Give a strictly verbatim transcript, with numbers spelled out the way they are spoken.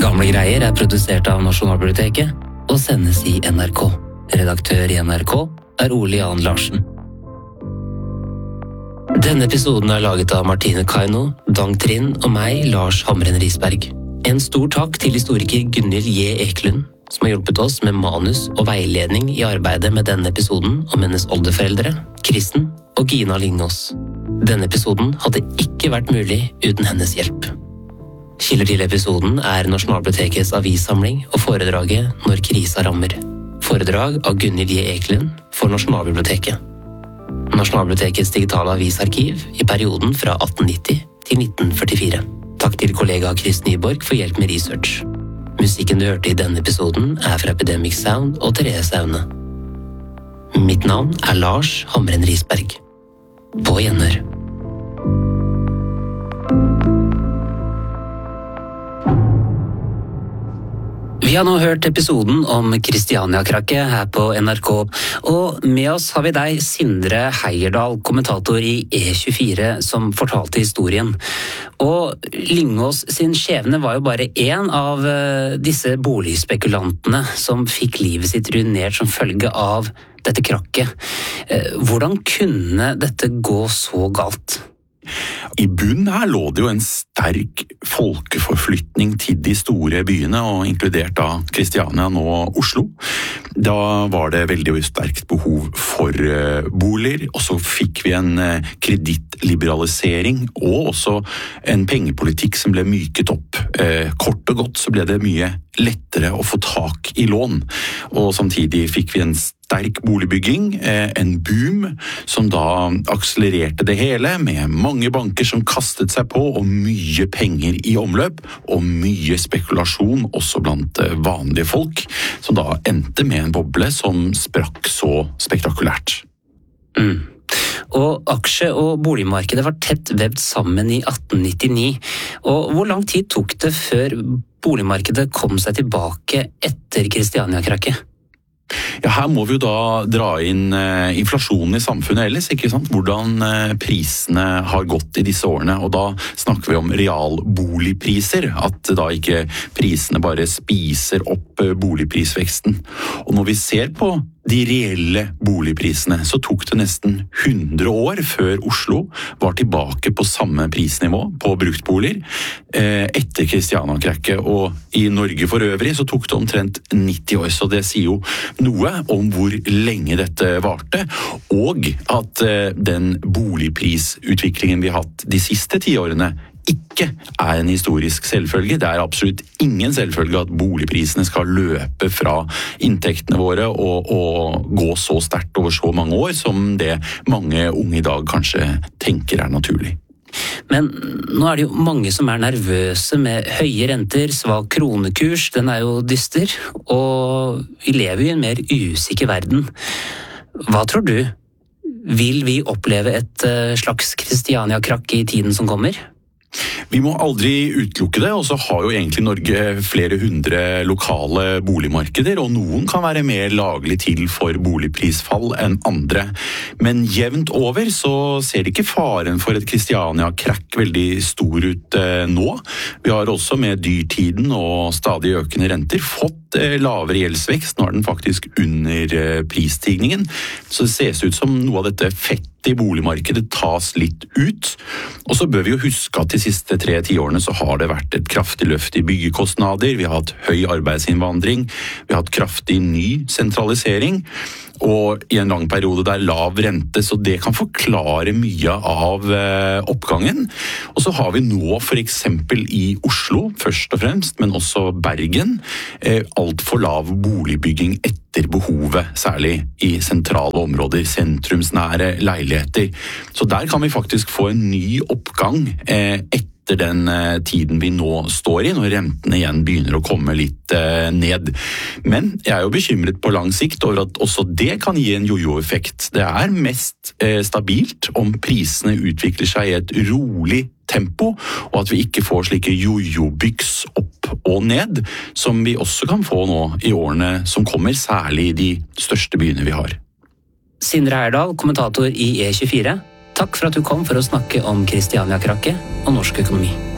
Gamle greier er produsert av Nasjonalbiblioteket og sendes i N R K. Redaktør i N R K er Ole Jan Larsen. Denne episoden er laget av Martine Kaino, Dang Trind og meg, Lars Hamren Risberg. En stor takk til historiker Gunhild J. Eklund, som har hjulpet oss med manus og veiledning i arbeidet med denne episoden om hennes oldeforeldre, Kristen og Gina Lingås. Denne episoden hadde ikke vært mulig uten hennes hjelp. Kilder til episoden er Nasjonalbibliotekets avissamling og foredraget Når krisa rammer. Foredrag av Gunhild J. Eklund for Nasjonalbiblioteket. Nasjonalbibliotekets digitale avisarkiv i perioden fra atten nitti til nitten førtifire. Takk til kollega Chris Nyborg for hjelp med research. Musikken du hørte i denne episoden er fra Epidemic Sound og Therese Aune. Mitt navn er Lars Hamren Risberg. På gjenhør. Vi har nå hørt episoden om Kristiania-krakket her på N R K, og med oss har vi deg, Sindre Heierdal, kommentator i E tjuefire, som fortalte historien. Og Lingås sin skjebne var jo bare en av disse boligspekulantene som fikk livet sitt ruinert som følge av dette krakket. Hvordan kunne dette gå så galt? I bunnen her lå det jo en sterk folkeforflytning til de store byene, og inkludert da Kristiania, nå Oslo. Da var det veldig sterkt behov for boliger, og så fikk vi en kredittliberalisering, og også en pengepolitikk som ble myket opp. Kort og godt så ble det mye lettere å få tak i lån, og samtidig fikk vi en sterk boligbygging, en boom som da akselererte det hele med mange banker som kastet seg på og mye penger i omløp og mye spekulasjon også blant vanlige folk, som da endte med en boble som sprakk så spektakulært. Mm. Og aksje- og boligmarkedet var tett vevd sammen i atten nittini. Og hvor lang tid tok det før boligmarkedet kom seg tilbake etter Kristiania-krakket? Ja, her må vi jo da dra inn eh, inflasjonen i samfunnet ellers, ikke sant? Hvordan eh, prisene har gått i disse årene, og da snakker vi om realboligpriser, at da ikke prisene bare spiser opp eh, boligprisveksten. Og når vi ser på de reelle boligprisene, så tok det nesten hundre år før Oslo var tilbake på samme prisnivå på bruktboliger eh, etter Kristiania-krakket, og i Norge for øvrig så tok det omtrent nitti år, så det sier jo noe om hvor lenge dette varte, og at eh, den boligprisutviklingen vi har hatt de siste ti årene ikke er en historisk selvfølge. Det er absolutt ingen selvfølge at boligprisene skal løpe fra inntektene våre og, og gå så sterkt over så mange år som det mange unge i dag kanskje tenker er naturlig. Men nå er det jo mange som er nervøse med høye renter, svak kronekurs, den er jo dyster, og vi lever i en mer usikker verden. Hva tror du? Vil vi oppleve et slags Kristiania-krakk i tiden som kommer? Vi må aldri utelukke det, og så har jo egentlig Norge flere hundre lokale boligmarkeder, og noen kan være mer laglig til for boligprisfall enn andre. Men jevnt over så ser ikke faren for et Kristiania-krakk veldig stor ut eh, nå. Vi har også med dyrtiden og stadig økende renter fått eh, lavere gjeldsvekst. Nå er den faktisk under eh, prisstigningen, så det ses ut som noe av dette fett i boligmarkedet tas litt ut. Og så bør vi jo huske at de siste tre tiårene så har det vært et kraftig løft i byggekostnader, vi har hatt høy arbeidsinnvandring, vi har hatt kraftig ny sentralisering, og i en lang periode der lav rente, så det kan forklare mye av eh, oppgangen. Og så har vi nå for eksempel i Oslo, først og fremst, men også Bergen, eh, alt for lav boligbygging etter behovet, særlig i sentrale områder, sentrumsnære leiligheter. Så der kan vi faktisk få en ny oppgang eh, etter etter den eh, tiden vi nå står i, når rentene igjen begynner å komme litt eh, ned. Men jeg er jo bekymret på lang sikt over at også det kan gi en jojo-effekt. Det er mest eh, stabilt om prisene utvikler seg i et rolig tempo, og at vi ikke får slike jojo-byks opp og ned, som vi også kan få nå i årene som kommer, særlig i de største byene vi har. Sindre Heierdal, kommentator i E tjuefire. Takk for at du kom for å snakke om Kristiania-krakket og norsk økonomi.